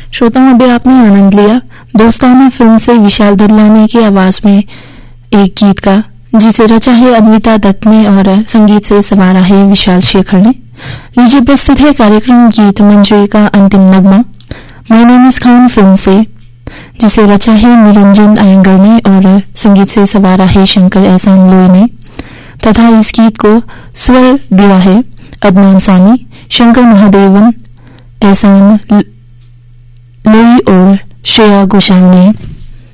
श्रोताओं, अभी आपने आनंद लिया दोस्ताना फिल्म से विशाल ददलानी की आवाज में एक गीत का, जिसे रचा है अन्विता दत्त ने और संगीत से संवारा है विशाल शेखर ने। लीजिए प्रस्तुत है कार्यक्रम गीत मंजरी का अंतिम नगमा my name is Khan film से, जिसे रचा है निरंजन अयंगर ने और संगीत से संवारा है शंकर एहसान लोई ने, तथा इस गीत को स्वर दिया है अदनान सामी, शंकर महादेवन, एहसान लोई और श्रेया घोषाल ने।